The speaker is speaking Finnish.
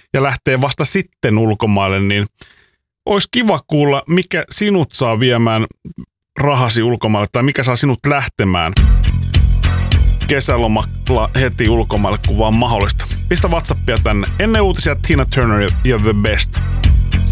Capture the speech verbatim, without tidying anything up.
ja lähtee vasta sitten ulkomaille, niin olisi kiva kuulla, mikä sinut saa viemään rahasi ulkomaille tai mikä saa sinut lähtemään kesälomalla heti ulkomaille, kun vaan mahdollista. Pistä WhatsAppia tänne. Ennen uutisia Tina Turner ja The Best.